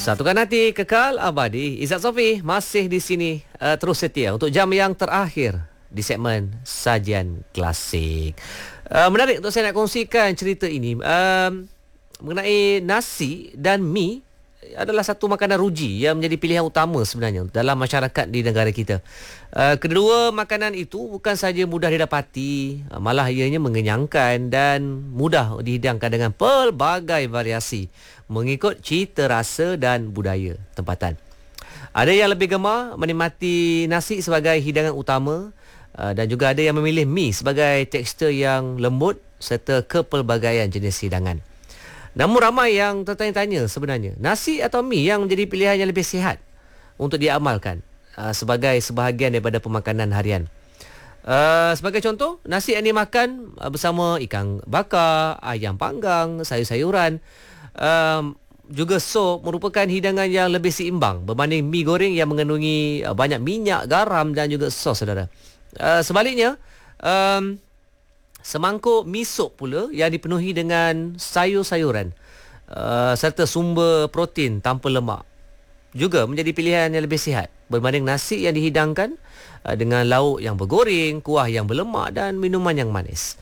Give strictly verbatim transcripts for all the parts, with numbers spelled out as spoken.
Satukan hati, kekal abadi. Izzat Sofi masih di sini uh, terus setia untuk jam yang terakhir di segmen Sajian Klasik. Uh, menarik untuk saya nak kongsikan cerita ini uh, mengenai nasi dan mi adalah satu makanan ruji yang menjadi pilihan utama sebenarnya dalam masyarakat di negara kita. Uh, kedua makanan itu bukan sahaja mudah didapati, uh, malah ianya mengenyangkan dan mudah dihidangkan dengan pelbagai variasi mengikut cita rasa dan budaya tempatan. Ada yang lebih gemar menikmati nasi sebagai hidangan utama, uh, dan juga ada yang memilih mi sebagai tekstur yang lembut serta kepelbagaian jenis hidangan. Namun ramai yang tertanya-tanya sebenarnya, nasi atau mi yang menjadi pilihan yang lebih sihat untuk diamalkan uh, sebagai sebahagian daripada pemakanan harian. Uh, sebagai contoh, nasi yang dimakan uh, bersama ikan bakar, ayam panggang, sayur-sayuran, uh, juga sup merupakan hidangan yang lebih seimbang berbanding mi goreng yang mengandungi uh, banyak minyak, garam dan juga sos, saudara. Uh, sebaliknya, um, semangkuk mi sup pula yang dipenuhi dengan sayur-sayuran uh, serta sumber protein tanpa lemak juga menjadi pilihan yang lebih sihat berbanding nasi yang dihidangkan uh, dengan lauk yang bergoreng, kuah yang berlemak dan minuman yang manis.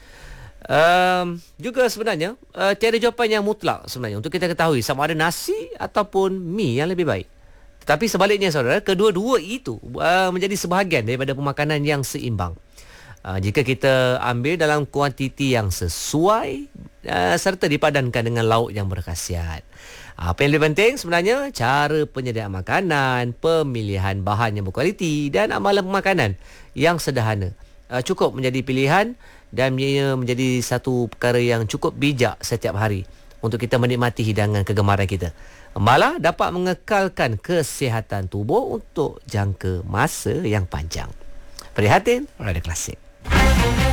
Um, juga sebenarnya uh, tiada jawapan yang mutlak sebenarnya untuk kita ketahui sama ada nasi ataupun mi yang lebih baik. Tetapi sebaliknya, saudara, kedua-dua itu uh, menjadi sebahagian daripada pemakanan yang seimbang. Uh, jika kita ambil dalam kuantiti yang sesuai uh, serta dipadankan dengan lauk yang berkhasiat. Uh, apa yang lebih penting sebenarnya, cara penyediaan makanan, pemilihan bahan yang berkualiti dan amalan pemakanan yang sederhana uh, cukup menjadi pilihan dan ia menjadi satu perkara yang cukup bijak setiap hari untuk kita menikmati hidangan kegemaran kita. Malah dapat mengekalkan kesihatan tubuh untuk jangka masa yang panjang. Prihatin, Radio Klasik.